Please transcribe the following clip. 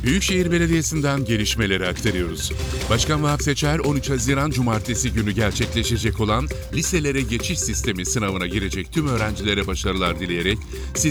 Büyükşehir Belediyesi'nden gelişmeleri aktarıyoruz. Başkan Vahap Seçer, 13 Haziran Cumartesi günü gerçekleşecek olan liselere geçiş sistemi sınavına girecek tüm öğrencilere başarılar dileyerek